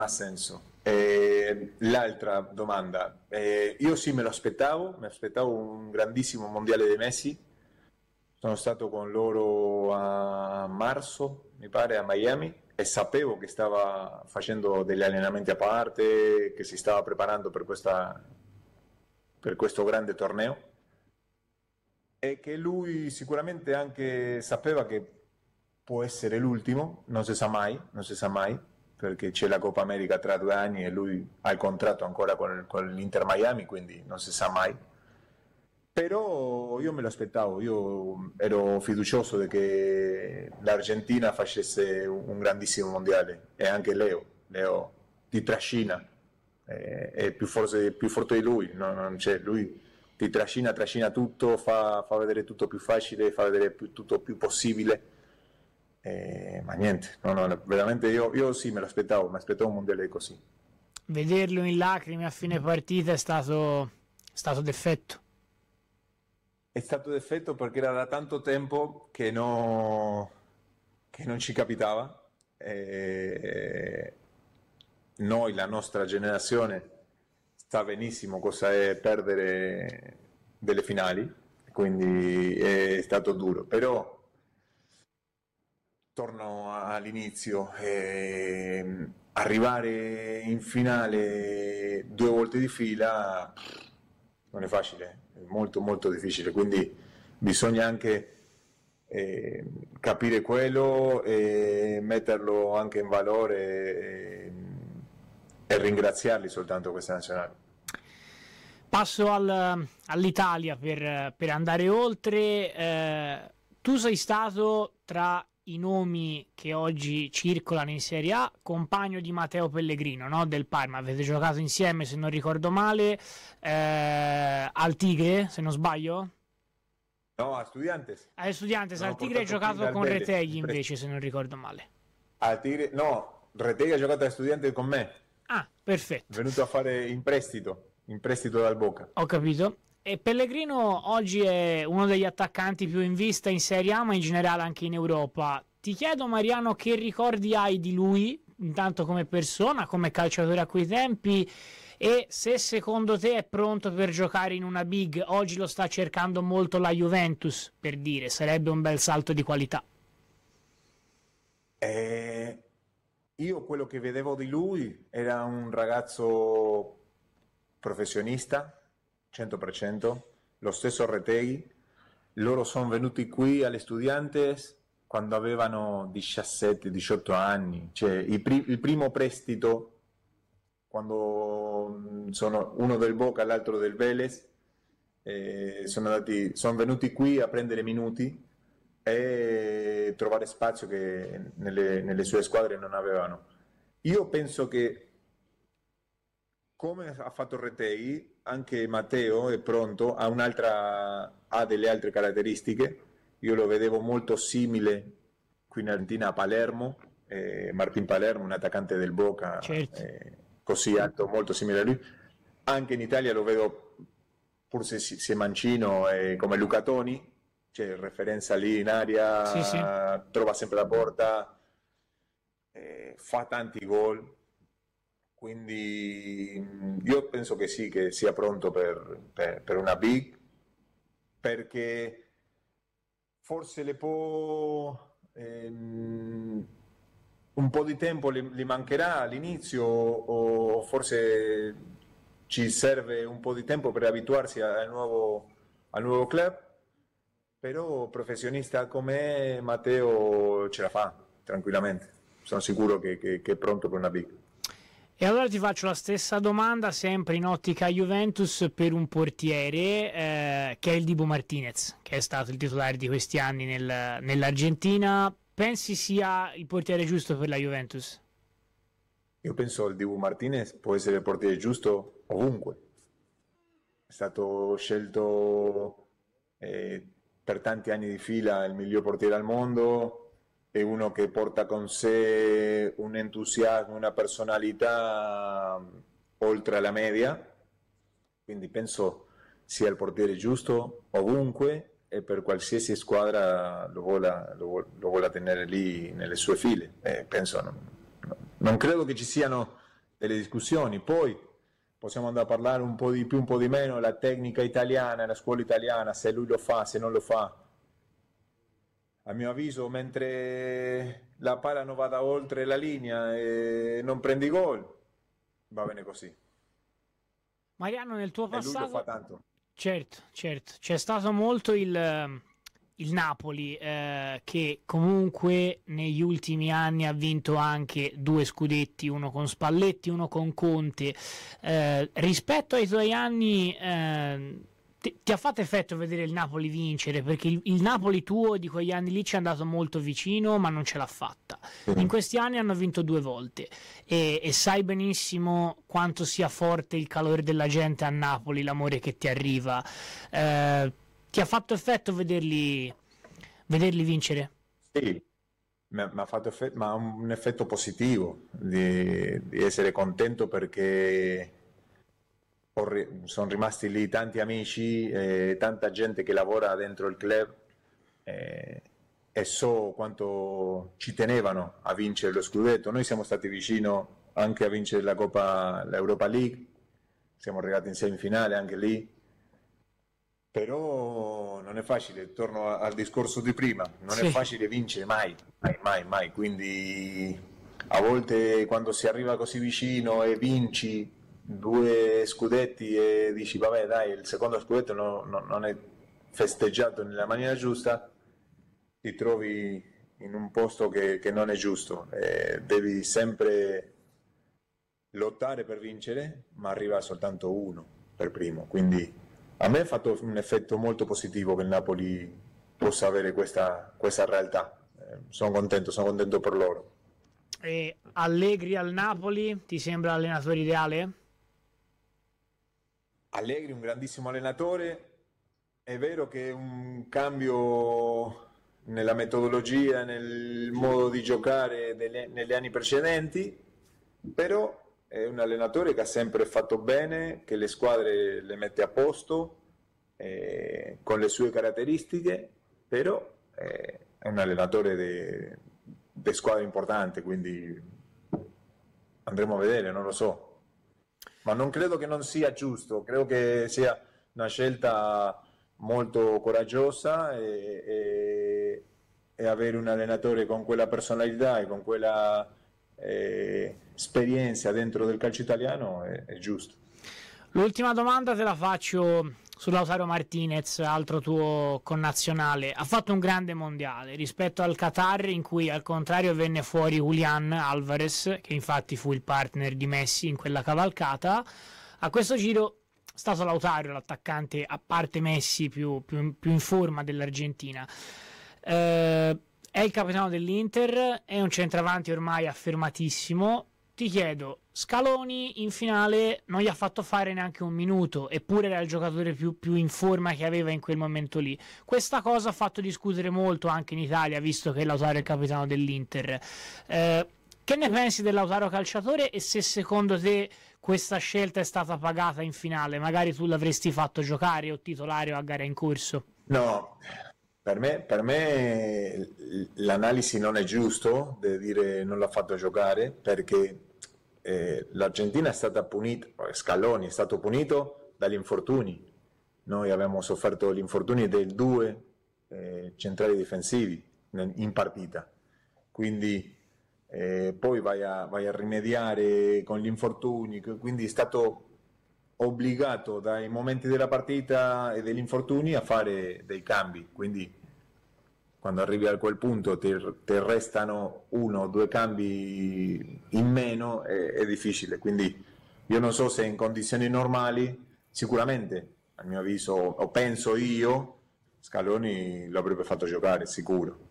ha senso. L'altra domanda, io sì me lo aspettavo, mi aspettavo un grandissimo mondiale di Messi, sono stato con loro a marzo, mi pare, a Miami e sapevo che stava facendo degli allenamenti a parte, che si stava preparando per questo grande torneo e che lui sicuramente anche sapeva che può essere l'ultimo, non si sa mai, non si sa mai, perché c'è la Coppa America tra 2 anni e lui ha il contratto ancora con l'Inter Miami, quindi non si sa mai. Però io me lo aspettavo, io ero fiducioso di che l'Argentina facesse un grandissimo mondiale e anche Leo ti trascina, è più forte di lui, non c'è, lui ti trascina tutto, fa vedere tutto più facile, fa vedere tutto più possibile, ma niente, veramente io sì me lo aspettavo, mi aspettavo un mondiale così. Vederlo in lacrime a fine partita è stato d'effetto. È stato d'effetto perché era da tanto tempo che non ci capitava. Noi, la nostra generazione, sa benissimo cosa è perdere delle finali, quindi è stato duro. Però torno all'inizio, arrivare in finale 2 volte di fila non è facile, è molto molto difficile, quindi bisogna anche capire quello e metterlo anche in valore e ringraziarli soltanto questa nazionale. Passo all'Italia per andare oltre. Tu sei stato tra i nomi che oggi circolano in Serie A, compagno di Matteo Pellegrino, no? Del Parma. Avete giocato insieme, se non ricordo male, al Tigre, se non sbaglio? No, a Estudiantes. A Estudiantes, No, al Tigre hai giocato con Vélez, Retegui invece, se non ricordo male. Al Tigre, no, Retegui ha giocato a Estudiantes con me. Ah, perfetto. È venuto a fare in prestito dal Boca. Ho capito. E Pellegrino oggi è uno degli attaccanti più in vista in Serie A, ma in generale anche in Europa. Ti chiedo, Mariano, che ricordi hai di lui, intanto come persona, come calciatore a quei tempi, e se secondo te è pronto per giocare in una big. Oggi lo sta cercando molto la Juventus, per dire, sarebbe un bel salto di qualità. Io quello che vedevo di lui era un ragazzo professionista, 100%, lo stesso Retegui. Loro sono venuti qui alle Estudiantes quando avevano 17-18 anni, cioè il primo prestito, quando sono uno del Boca e l'altro del Vélez, sono venuti qui a prendere minuti e trovare spazio che nelle sue squadre non avevano. Io penso che, come ha fatto Retegui, anche Matteo è pronto, ha delle altre caratteristiche. Io lo vedevo molto simile qui in Argentina a Palermo, Martín Palermo, un attaccante del Boca, Certo. così alto, molto simile a lui. Anche in Italia lo vedo, pur se mancino, come Luca Toni, c'è referenza lì in aria, Sì, sì. trova sempre la porta, fa tanti gol, quindi io penso che sì, che sia pronto per una big, perché forse le può un po' di tempo gli mancherà all'inizio, o forse ci serve un po' di tempo per abituarsi al nuovo club. Però professionista come Matteo ce la fa tranquillamente, sono sicuro che è pronto per una big. E allora ti faccio la stessa domanda, sempre in ottica Juventus, per un portiere che è il Dibu Martinez, che è stato il titolare di questi anni nell'Argentina. Pensi sia il portiere giusto per la Juventus? Io penso il Dibu Martinez può essere il portiere giusto ovunque. È stato scelto per tanti anni di fila il miglior portiere al mondo, è uno che porta con sé un entusiasmo, una personalità oltre la media, quindi penso sia il portiere giusto ovunque e per qualsiasi squadra lo vuole tenere lì nelle sue file. Penso, non credo che ci siano delle discussioni. Poi possiamo andare a parlare un po' di più, un po' di meno, la tecnica italiana, la scuola italiana, se lui lo fa, se non lo fa. A mio avviso, mentre la palla non vada oltre la linea e non prendi gol, va bene così. Mariano, nel tuo E lui lo fa passato, tanto. certo, certo, c'è stato molto il Napoli che comunque negli ultimi anni ha vinto anche 2 scudetti, uno con Spalletti, uno con Conte. Rispetto ai tuoi anni, ti ha fatto effetto vedere il Napoli vincere? Perché il Napoli tuo di quegli anni lì ci è andato molto vicino, ma non ce l'ha fatta. In questi anni hanno vinto 2 volte e sai benissimo quanto sia forte il calore della gente a Napoli, l'amore che ti arriva. Ti ha fatto effetto vederli vincere? Sì, mi ha fatto ma ha un effetto positivo di essere contento perché sono rimasti lì tanti amici, tanta gente che lavora dentro il club, eh, e so quanto ci tenevano a vincere lo scudetto. Noi siamo stati vicino anche a vincere l'Europa League, siamo arrivati in semifinale anche lì, però non è facile, torno al discorso di prima, non è Sì. facile vincere mai, mai, mai, mai, quindi a volte quando si arriva così vicino e vinci 2 scudetti e dici vabbè dai, il secondo scudetto non è festeggiato nella maniera giusta, ti trovi in un posto che non è giusto, devi sempre lottare per vincere, ma arriva soltanto uno per primo, quindi a me ha fatto un effetto molto positivo che il Napoli possa avere questa realtà. Sono contento per loro. E Allegri al Napoli ti sembra l'allenatore ideale? Allegri, un grandissimo allenatore, è vero che è un cambio nella metodologia, nel modo di giocare negli anni precedenti, però è un allenatore che ha sempre fatto bene, che le squadre le mette a posto, con le sue caratteristiche, però è un allenatore di squadre importanti, quindi andremo a vedere, non lo so. Ma non credo che non sia giusto, credo che sia una scelta molto coraggiosa e avere un allenatore con quella personalità e con quella esperienza dentro del calcio italiano è giusto. L'ultima domanda te la faccio su Lautaro Martinez, altro tuo connazionale. Ha fatto un grande mondiale rispetto al Qatar, in cui al contrario venne fuori Julián Álvarez, che infatti fu il partner di Messi in quella cavalcata. A questo giro è stato Lautaro l'attaccante, a parte Messi, più in forma dell'Argentina. È il capitano dell'Inter, è un centravanti ormai affermatissimo. Ti chiedo, Scaloni in finale non gli ha fatto fare neanche un minuto, eppure era il giocatore più in forma che aveva in quel momento lì. Questa cosa ha fatto discutere molto anche in Italia, visto che Lautaro è il capitano dell'Inter. Che ne pensi del Lautaro calciatore e se secondo te questa scelta è stata pagata in finale? Magari tu l'avresti fatto giocare o titolare o a gara in corso? No, per me l'analisi non è giusto di dire non l'ha fatto giocare perché l'Argentina è stata punita, Scaloni è stato punito dagli infortuni. Noi abbiamo sofferto gli infortuni del 2 centrali difensivi in partita, quindi poi vai a rimediare con gli infortuni, quindi è stato obbligato dai momenti della partita e degli infortuni a fare dei cambi, quindi quando arrivi a quel punto ti restano 1 o 2 cambi in meno, è difficile, quindi io non so se in condizioni normali, sicuramente a mio avviso, o penso io, Scaloni lo avrebbe fatto giocare, sicuro.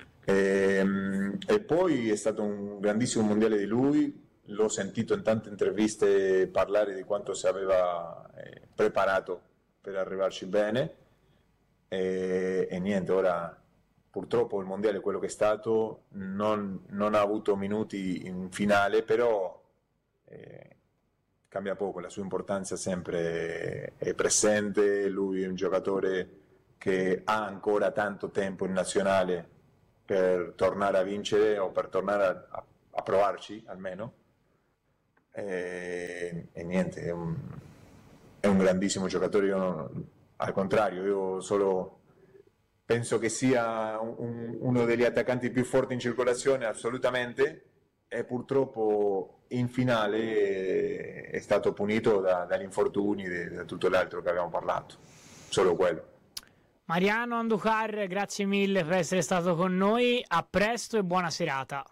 E poi è stato un grandissimo mondiale di lui, l'ho sentito in tante interviste parlare di quanto si aveva preparato per arrivarci bene e niente, ora purtroppo il mondiale è quello che è stato, non ha avuto minuti in finale, però cambia poco, la sua importanza sempre è presente, lui è un giocatore che ha ancora tanto tempo in nazionale per tornare a vincere o per tornare a provarci almeno. e niente, è un grandissimo giocatore. Al contrario, io solo penso che sia uno degli attaccanti più forti in circolazione, assolutamente, e purtroppo in finale è stato punito dagli infortuni, da tutto l'altro che abbiamo parlato, solo quello. Mariano Andujar, grazie mille per essere stato con noi, a presto e buona serata.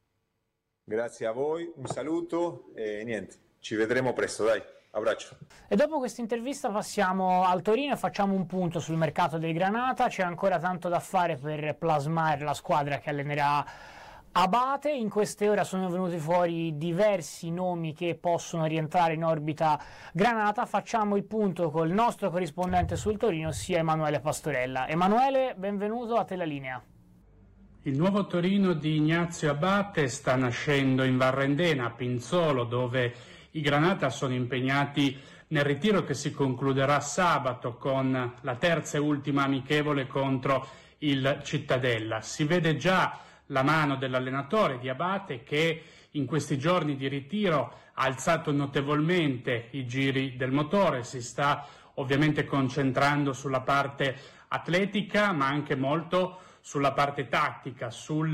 Grazie a voi, un saluto e niente, ci vedremo presto, dai, abbraccio. E dopo questa intervista passiamo al Torino e facciamo un punto sul mercato del Granata. C'è ancora tanto da fare per plasmare la squadra che allenerà Abate. In queste ore sono venuti fuori diversi nomi che possono rientrare in orbita Granata. Facciamo il punto col nostro corrispondente sul Torino, ossia Emanuele Pastorella. Emanuele, benvenuto, a te la linea. Il nuovo Torino di Ignazio Abate sta nascendo in Varrendena, a Pinzolo, dove i Granata sono impegnati nel ritiro che si concluderà sabato con la terza e ultima amichevole contro il Cittadella. Si vede già la mano dell'allenatore di Abate, che in questi giorni di ritiro ha alzato notevolmente i giri del motore, si sta ovviamente concentrando sulla parte atletica ma anche molto sulla parte tattica, sul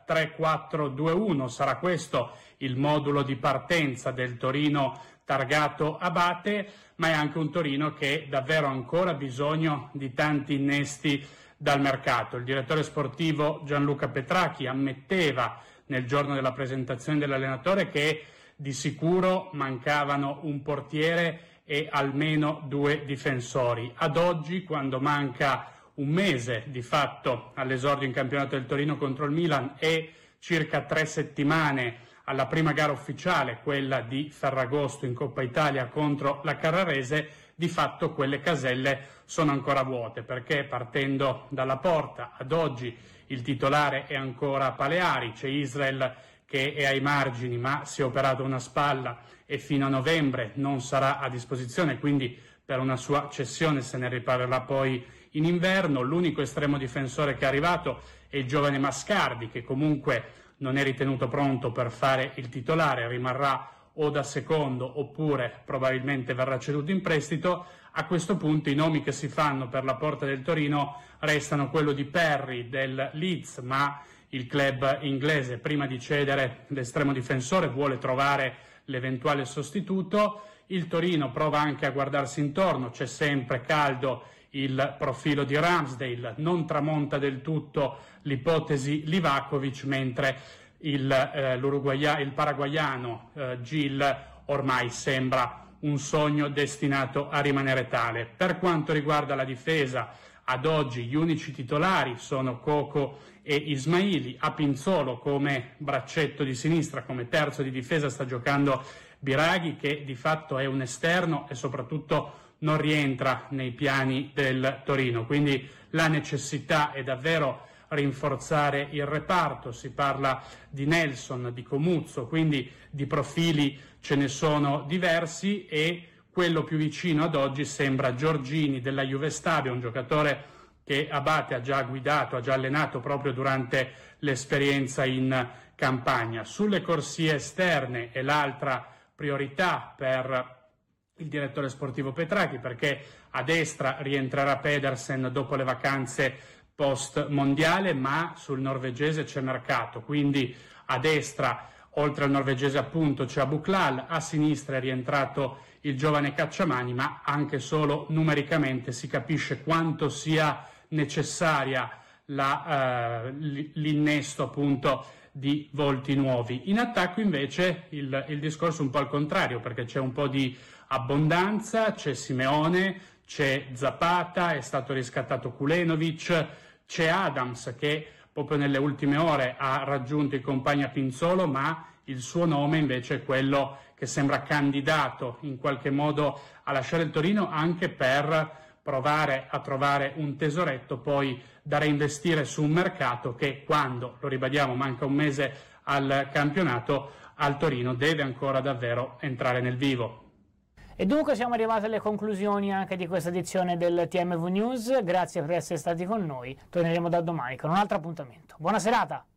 3-4-2-1, sarà questo il modulo di partenza del Torino targato Abate, ma è anche un Torino che davvero ancora bisogno di tanti innesti dal mercato. Il direttore sportivo Gianluca Petracchi ammetteva nel giorno della presentazione dell'allenatore che di sicuro mancavano un portiere e almeno 2 difensori. Ad oggi, quando manca un mese di fatto all'esordio in campionato del Torino contro il Milan e circa 3 settimane alla prima gara ufficiale, quella di Ferragosto in Coppa Italia contro la Carrarese, di fatto quelle caselle sono ancora vuote, perché partendo dalla porta ad oggi il titolare è ancora Paleari, c'è Israel che è ai margini ma si è operato una spalla e fino a novembre non sarà a disposizione, quindi per una sua cessione se ne riparlerà poi in inverno. L'unico estremo difensore che è arrivato è il giovane Mascardi, che comunque non è ritenuto pronto per fare il titolare, rimarrà o da secondo oppure probabilmente verrà ceduto in prestito. A questo punto i nomi che si fanno per la porta del Torino restano quello di Perry del Leeds, ma il club inglese prima di cedere l'estremo difensore vuole trovare l'eventuale sostituto. Il Torino prova anche a guardarsi intorno, c'è sempre caldo il profilo di Ramsdale, non tramonta del tutto l'ipotesi Livakovic, mentre il paraguaiano Gil ormai sembra un sogno destinato a rimanere tale. Per quanto riguarda la difesa, ad oggi gli unici titolari sono Coco e Ismaili. A Pinzolo come braccetto di sinistra, come terzo di difesa sta giocando Biraghi, che di fatto è un esterno e soprattutto non rientra nei piani del Torino, quindi la necessità è davvero rinforzare il reparto. Si parla di Nelson, di Comuzzo, quindi di profili ce ne sono diversi e quello più vicino ad oggi sembra Giorgini della Juve Stabia, un giocatore che Abate ha già guidato, ha già allenato proprio durante l'esperienza in Campania. Sulle corsie esterne è l'altra priorità per il direttore sportivo Petracchi, perché a destra rientrerà Pedersen dopo le vacanze post mondiale, ma sul norvegese c'è mercato, quindi a destra oltre al norvegese appunto c'è Abuklal, a sinistra è rientrato il giovane Cacciamani, ma anche solo numericamente si capisce quanto sia necessaria l'innesto appunto di volti nuovi. In attacco invece il discorso è un po' al contrario, perché c'è un po' di abbondanza, c'è Simeone, c'è Zapata, è stato riscattato Kulenovic, c'è Adams che proprio nelle ultime ore ha raggiunto i compagni a Pinzolo, ma il suo nome invece è quello che sembra candidato in qualche modo a lasciare il Torino, anche per provare a trovare un tesoretto poi da reinvestire su un mercato che, quando, lo ribadiamo, manca un mese al campionato, al Torino deve ancora davvero entrare nel vivo. E dunque siamo arrivati alle conclusioni anche di questa edizione del TMV News. Grazie per essere stati con noi. Torneremo da domani con un altro appuntamento. Buona serata!